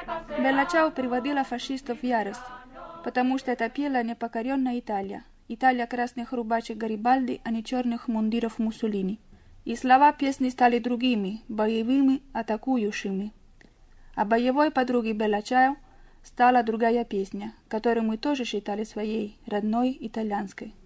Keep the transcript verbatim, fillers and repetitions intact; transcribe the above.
Белла Чао приводила фашистов в ярость, потому что это пела непокоренная Италия, Италия красных рубачек Гарибальди, а не черных мундиров Муссолини. И слова песни стали другими, боевыми, атакующими. А боевой подругой Белла Чао стала другая песня, которую мы тоже считали своей, родной, итальянской.